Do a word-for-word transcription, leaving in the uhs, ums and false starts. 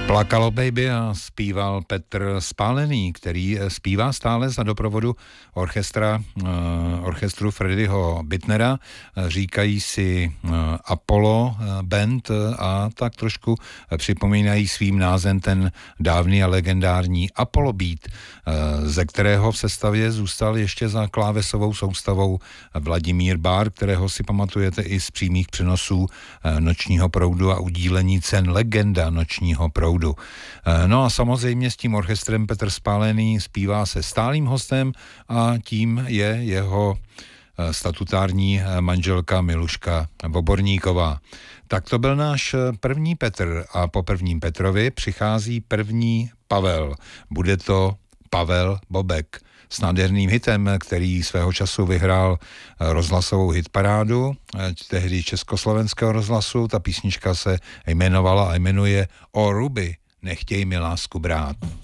Plakalo baby a zpíval Petr Spálený, který zpívá stále za doprovodu orchestra, orchestru Freddyho Bittnera. Říkají si Apollo Band a tak trošku připomínají svým názvem ten dávný a legendární Apollo Beat, ze kterého v sestavě zůstal ještě za klávesovou soustavou Vladimír Bár, kterého si pamatujete i z přímých přenosů Nočního proudu a udílení cen Legenda Nočního proudu. No a samozřejmě s tím orchestrem Petr Spálený zpívá se stálým hostem a tím je jeho statutární manželka Miluška Voborníková. Tak to byl náš první Petr a po prvním Petrovi přichází první Pavel. Bude to Pavel Bobek s nádherným hitem, který svého času vyhrál rozhlasovou hitparádu, tehdy Československého rozhlasu. Ta písnička se jmenovala a jmenuje O Ruby, nechtěj mi lásku brát.